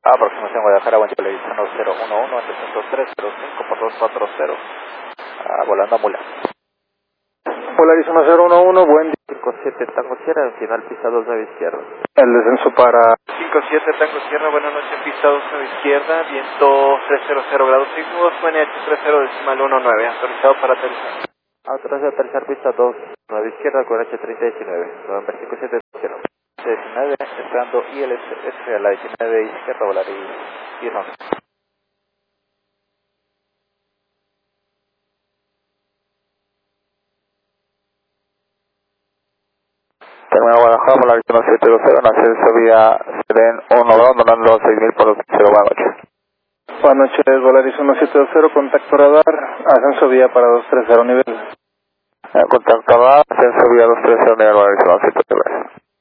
Aproximación Guadalajara, buen día, 1011, antecento 305 por 240, volando a Mula. Polaris 1011, buen día. 57 Tango Sierra, final pista 2 9 izquierda. El descenso para 57 Tango Sierra, buenas noches, pista 2 9 izquierda, viento 300 grados 6 nudos, QNH 30.19, autorizado para aterrizar. Autorizado a aterrizar pista 2 9 izquierda, QNH 3019, November 57 19, esperando ILS a la 19 izquierda, volar y 10 11. Terminal Guadalajara, Polaris 1720, en ascenso vía Seren 1, donando 6.000 por 0, buenas noches. Buenas noches, Polaris 1720, contacto radar, ascenso vía para 230 nivel. Contacto radar, ascenso vía 230 nivel, Polaris 1720.